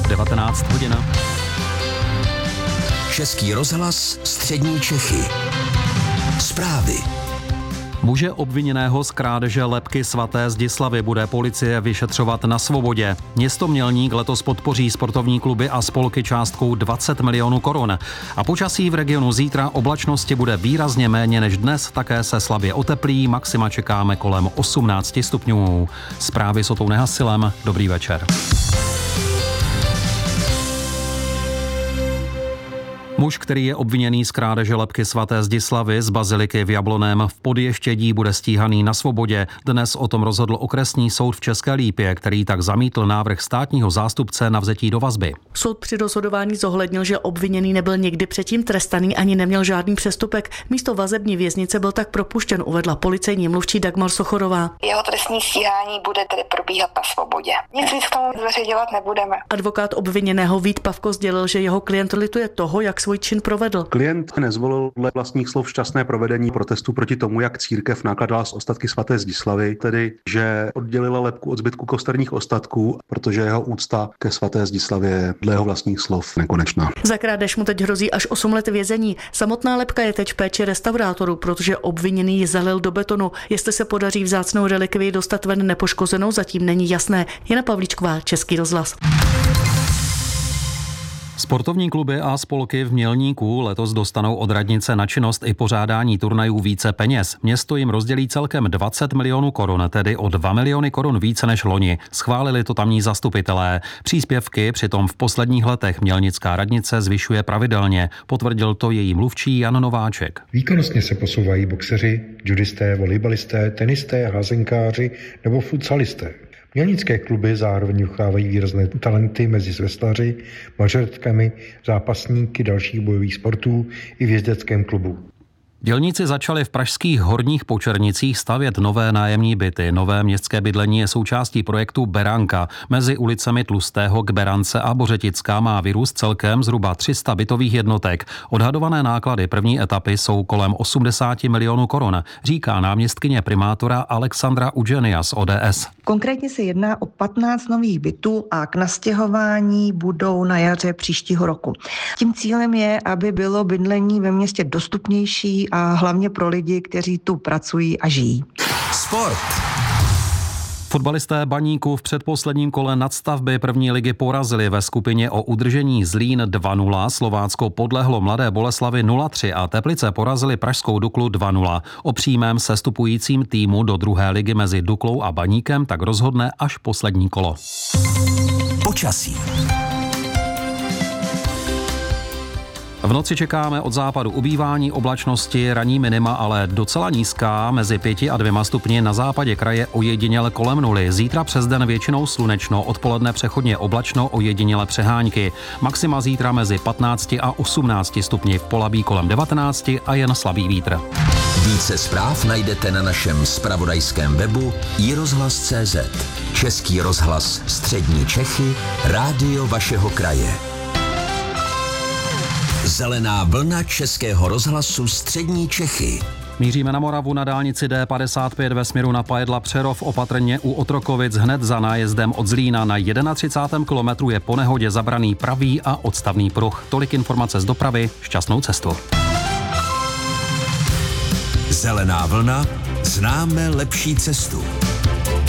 19 hodin. Český rozhlas Střední Čechy. Zprávy. Muže obviněného z krádeže lebky svaté Zdislavy bude policie vyšetřovat na svobodě. Město Mělník letos podpoří sportovní kluby a spolky částkou 20 milionů korun. A počasí v regionu zítra oblačnosti bude výrazně méně než dnes, také se slabě oteplí, maxima čekáme kolem 18 stupňů. Zprávy s Otou Nehasilem, dobrý večer. Muž, který je obviněný z krádeže lebky svaté Zdislavy z baziliky v Jablonném v Podještědí, bude stíhaný na svobodě. Dnes o tom rozhodl okresní soud v České Lípě, který tak zamítl návrh státního zástupce na vzetí do vazby. Soud při rozhodování zohlednil, že obviněný nebyl nikdy předtím trestaný ani neměl žádný přestupek. Místo vazební věznice byl tak propuštěn, uvedla policejní mluvčí Dagmar Sochorová. Jeho trestní stíhání bude tedy probíhat na svobodě. Nic víc k tomu zveřejňovat nebudeme. Advokát obviněného Vít Pavko sdělil, že jeho klient lituje toho, jak svůj čin provedl. Klient nezvolil dle vlastních slov šťastné provedení protestu proti tomu, jak církev nakladala s ostatky svaté Zdislavy, tedy že oddělila lebku od zbytku kosterních ostatků, protože jeho úcta ke svaté Zdislavě je dle jeho vlastních slov nekonečná. Za krádež mu teď hrozí až 8 let vězení. Samotná lebka je teď v péči restaurátorů, protože obviněný ji zalil do betonu. Jestli se podaří vzácnou relikvii dostat ven nepoškozenou, zatím není jasné. Jana Pavlíčková, Český rozhlas. Sportovní kluby a spolky v Mělníku letos dostanou od radnice na činnost i pořádání turnajů více peněz. Město jim rozdělí celkem 20 milionů korun, tedy o 2 miliony korun více než loni. Schválili to tamní zastupitelé. Příspěvky přitom v posledních letech mělnická radnice zvyšuje pravidelně. Potvrdil to její mluvčí Jan Nováček. Výkonnostně se posouvají boxeři, judisté, volejbalisté, tenisté, házenkáři nebo futsalisté. Mělnické kluby zároveň vychovávají výrazné talenty mezi zveslaři, mažoretkami, zápasníky dalších bojových sportů i v jezdeckém klubu. Dělníci začali v pražských Horních Počernicích stavět nové nájemní byty. Nové městské bydlení je součástí projektu Beranka. Mezi ulicemi Tlustého k Berance a Bořetická má vyrůst celkem zhruba 300 bytových jednotek. Odhadované náklady první etapy jsou kolem 80 milionů korun, říká náměstkyně primátora Alexandra Udženia z ODS. Konkrétně se jedná o 15 nových bytů a k nastěhování budou na jaře příštího roku. Tím cílem je, aby bylo bydlení ve městě dostupnější a hlavně pro lidi, kteří tu pracují a žijí. Sport. Fotbalisté Baníku v předposledním kole nadstavby první ligy porazili ve skupině o udržení Zlín 2-0. Slovácko podlehlo Mladé Boleslavi 0-3 a Teplice porazili pražskou Duklu 2-0. O přímém sestupujícím týmu do druhé ligy mezi Duklou a Baníkem tak rozhodne až poslední kolo. Počasí. V noci čekáme od západu ubývání oblačnosti, ranní minima, ale docela nízká, mezi 5 a 2 stupni, na západě kraje ojediněle kolem nuly. Zítra přes den většinou slunečno, odpoledne přechodně oblačno, ojediněle přehánky. Maxima zítra mezi 15 a 18 stupni, v Polabí kolem 19 a jen slabý vítr. Více zpráv najdete na našem zpravodajském webu iRozhlas.cz. Český rozhlas Střední Čechy, rádio vašeho kraje. Zelená vlna Českého rozhlasu Střední Čechy. Míříme na Moravu na dálnici D55 ve směru na Pajedla Přerov, opatrně u Otrokovic hned za nájezdem od Zlína. Na 31. kilometru je po nehodě zabraný pravý a odstavný pruh. Tolik informace z dopravy, šťastnou cestu. Zelená vlna, známe lepší cestu.